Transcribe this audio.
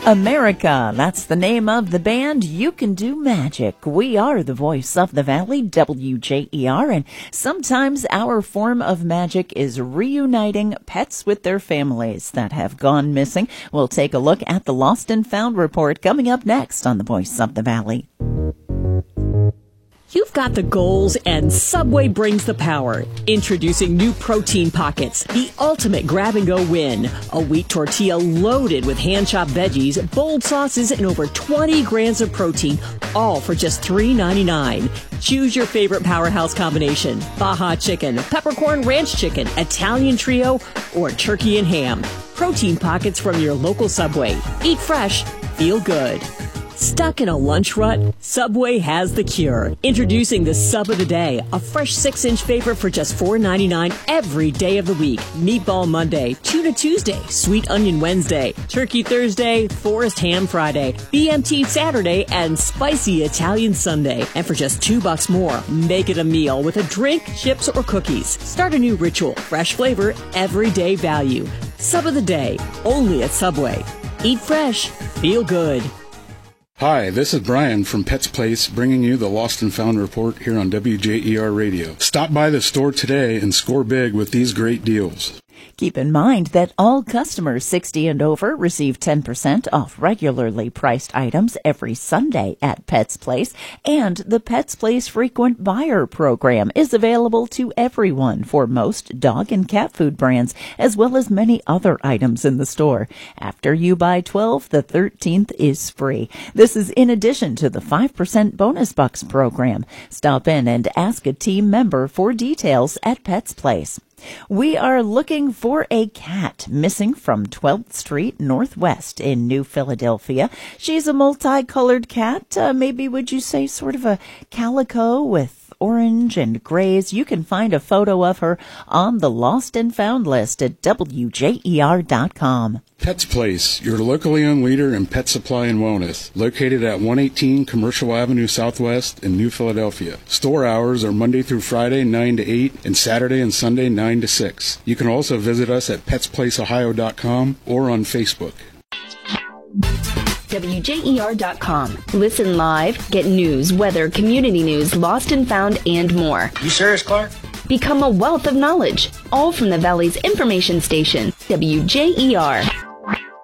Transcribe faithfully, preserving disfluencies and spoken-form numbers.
America, that's the name of the band. You can do magic. We are the voice of the valley, W J E R, and sometimes our form of magic is reuniting pets with their families that have gone missing. We'll take a look at the Lost and Found report coming up next on the Voice of the Valley. You've got the goals and Subway brings the power. Introducing new protein pockets, the ultimate grab-and-go win. A wheat tortilla loaded with hand-chopped veggies, bold sauces, and over twenty grams of protein, all for just three ninety-nine. Choose your favorite powerhouse combination: Baja chicken, peppercorn ranch chicken, Italian trio, or turkey and ham. Protein pockets from your local Subway. Eat fresh, feel good. Stuck in a lunch rut? Subway has the cure. Introducing the Sub of the Day, a fresh six-inch favorite for just four ninety-nine every day of the week. Meatball Monday, Tuna Tuesday, Sweet Onion Wednesday, Turkey Thursday, Forest Ham Friday, B M T Saturday, and Spicy Italian Sunday. And for just two bucks more, make it a meal with a drink, chips, or cookies. Start a new ritual, fresh flavor, everyday value. Sub of the Day, only at Subway. Eat fresh, feel good. Hi, this is Brian from Pets Place, bringing you the Lost and Found report here on W J E R Radio. Stop by the store today and score big with these great deals. Keep in mind that all customers sixty and over receive ten percent off regularly priced items every Sunday at Pets Place, and the Pets Place Frequent Buyer Program is available to everyone for most dog and cat food brands, as well as many other items in the store. After you buy twelve, the thirteenth is free. This is in addition to the five percent Bonus Bucks program. Stop in and ask a team member for details at Pets Place. We are looking for a cat missing from twelfth Street Northwest in New Philadelphia. She's a multicolored cat. Uh, maybe would you say sort of a calico with orange and grays. You can find a photo of her on the Lost and Found list at W J E R dot com. Pets Place, your locally owned leader in pet supply and wellness, located at one eighteen Commercial Avenue Southwest in New Philadelphia. Store hours are Monday through Friday, nine to eight, and Saturday and Sunday, nine to six. You can also visit us at pets place ohio dot com or on Facebook. W J E R dot com. Listen live, get news, weather, community news, Lost and Found, and more. You serious, Clark? Become a wealth of knowledge, all from the Valley's information station, W J E R.